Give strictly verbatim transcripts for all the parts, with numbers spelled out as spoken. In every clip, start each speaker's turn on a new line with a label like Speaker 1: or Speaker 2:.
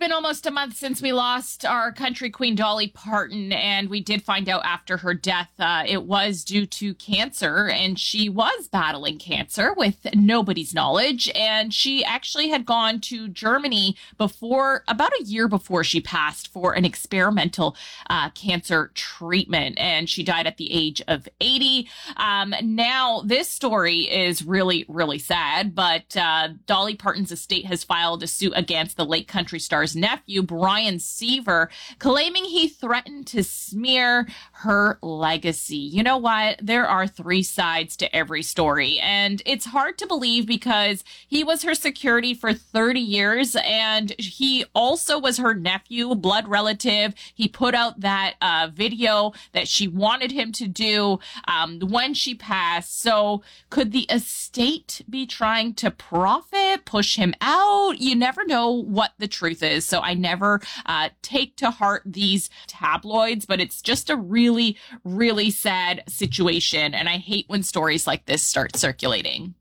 Speaker 1: been almost a month since we lost our country queen, Dolly Parton, and we did find out after her death uh, it was due to cancer, and she was battling cancer with nobody's knowledge, and she actually had gone to Germany before, about a year before she passed, for an experimental uh, cancer treatment, and she died at the age of eighty. Um, now, this story is really, really sad, but uh, Dolly Parton's estate has filed a suit against the late country star's nephew, Brian Seaver, claiming he threatened to smear her legacy. You know what? There are three sides to every story, and it's hard to believe because he was her security for thirty years, and he also was her nephew, blood relative. He put out that uh, video that she wanted him to do um, when she passed. So could the estate be trying to profit, push him out? You never know what the truth is. So I never uh, take to heart these tabloids, but it's just a really, really sad situation. And I hate when stories like this start circulating.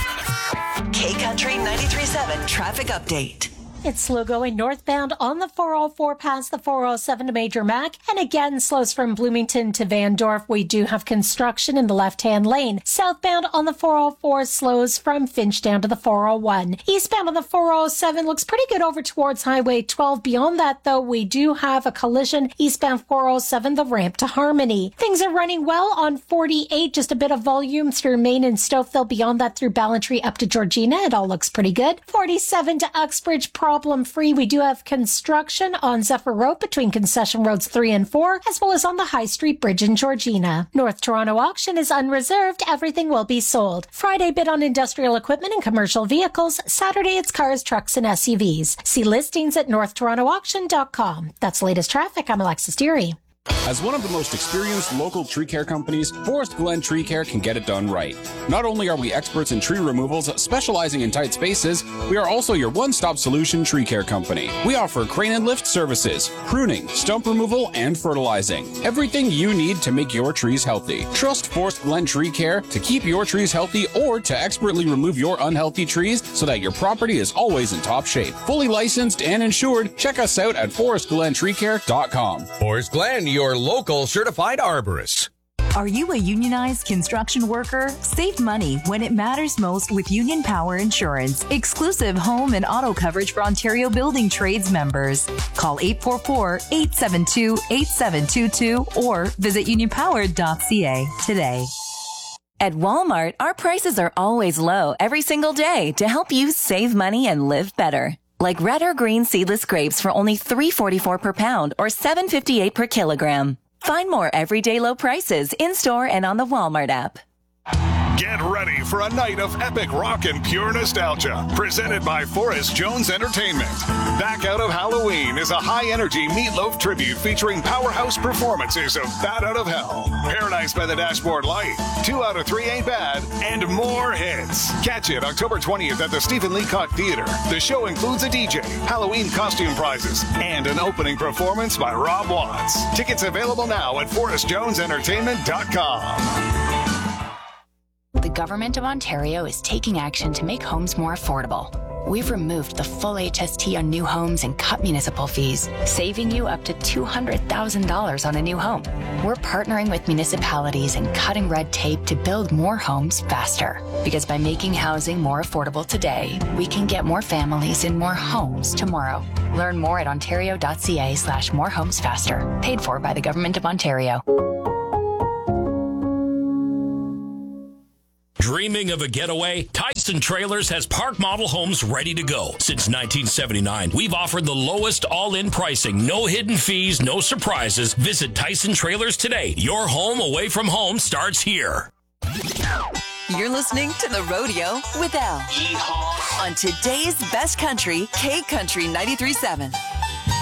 Speaker 2: K Country ninety-three point seven traffic update.
Speaker 3: It's slow going northbound on the four oh four past the four oh seven to Major Mac. And again, slows from Bloomington to Van Dorp. We do have construction in the left-hand lane. Southbound on the four oh four slows from Finch down to the four oh one. Eastbound on the four oh seven looks pretty good over towards Highway twelve. Beyond that, though, we do have a collision. Eastbound four oh seven, the ramp to Harmony. Things are running well on forty-eight. Just a bit of volume through Maine and Stouffville. Beyond that, through Ballantree up to Georgina. It all looks pretty good. forty-seven to Uxbridge, problem-free. We do have construction on Zephyr Road between concession roads three and four, as well as on the High Street Bridge in Georgina. North Toronto auction is unreserved. Everything will be sold. Friday bid on industrial equipment and commercial vehicles. Saturday it's cars, trucks, and S U Vs. See listings at north toronto auction dot com. That's the latest traffic. I'm Alexis Deary.
Speaker 4: As one of the most experienced local tree care companies, Forest Glen Tree Care can get it done right. Not only are we experts in tree removals specializing in tight spaces, we are also your one-stop solution tree care company. We offer crane and lift services, pruning, stump removal, and fertilizing. Everything you need to make your trees healthy. Trust Forest Glen Tree Care to keep your trees healthy or to expertly remove your unhealthy trees so that your property is always in top shape. Fully licensed and insured, check us out at forest glen tree care dot com.
Speaker 5: Forest Glen, your local certified arborist.
Speaker 6: Are you a unionized construction worker? Save money when it matters most with Union Power Insurance. Exclusive home and auto coverage for Ontario Building Trades members. Call eight four four, eight seven two, eight seven two two or visit union power dot c a today.
Speaker 7: At Walmart, our prices are always low every single day to help you save money and live better. Like red or green seedless grapes for only three forty-four per pound or seven fifty-eight per kilogram. Find more everyday low prices in-store and on the Walmart app.
Speaker 8: Get ready for a night of epic rock and pure nostalgia, presented by Forrest Jones Entertainment. Back Out of Halloween is a high-energy Meatloaf tribute featuring powerhouse performances of Bat Out of Hell, Paradise by the Dashboard Light, Two Out of Three Ain't Bad, and more hits. Catch it October twentieth at the Stephen Leacock Theater. The show includes a D J, Halloween costume prizes, and an opening performance by Rob Watts. Tickets available now at forrest jones entertainment dot com.
Speaker 9: The Government of Ontario is taking action to make homes more affordable. We've removed the full H S T on new homes and cut municipal fees, saving you up to two hundred thousand dollars on a new home. We're partnering with municipalities and cutting red tape to build more homes faster. Because by making housing more affordable today, we can get more families in more homes tomorrow. Learn more at ontario dot c a slash more homes faster. Paid for by the Government of Ontario.
Speaker 10: Dreaming of a getaway? Tyson Trailers has park model homes ready to go. Since nineteen seventy-nine, we've offered the lowest all-in pricing. No hidden fees, no surprises. Visit Tyson Trailers today. Your home away from home starts here.
Speaker 2: You're listening to The Rodeo with Al. Yeehaw. On today's best country, K Country ninety-three point seven.